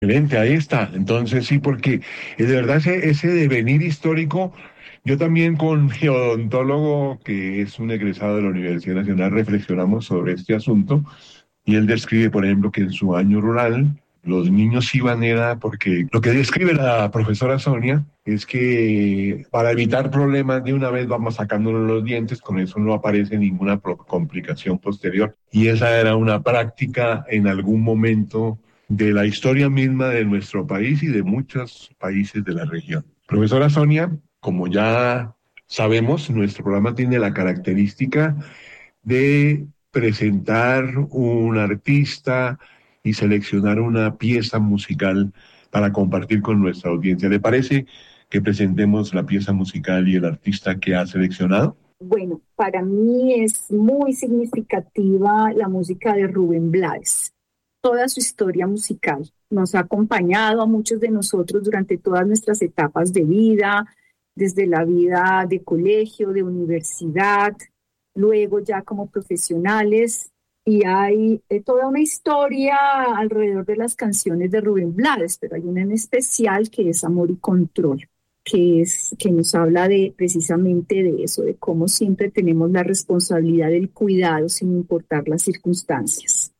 Excelente, ahí está. Entonces sí, porque de verdad ese devenir histórico, yo también con mi odontólogo, que es un egresado de la Universidad Nacional, reflexionamos sobre este asunto y él describe, por ejemplo, que en su año rural los niños iban era porque lo que describe la profesora Sonia es que para evitar problemas de una vez vamos sacándonos los dientes, con eso no aparece ninguna complicación posterior. Y esa era una práctica en algún momento de la historia misma de nuestro país y de muchos países de la región. Profesora Sonia, como ya sabemos, nuestro programa tiene la característica de presentar un artista y seleccionar una pieza musical para compartir con nuestra audiencia. ¿Le parece que presentemos la pieza musical y el artista que ha seleccionado? Bueno, para mí es muy significativa la música de Rubén Blades. Toda su historia musical nos ha acompañado a muchos de nosotros durante todas nuestras etapas de vida, desde la vida de colegio, de universidad, luego ya como profesionales. Y hay toda una historia alrededor de las canciones de Rubén Blades, pero hay una en especial que es Amor y Control, que nos habla de precisamente de eso, de cómo siempre tenemos la responsabilidad del cuidado sin importar las circunstancias.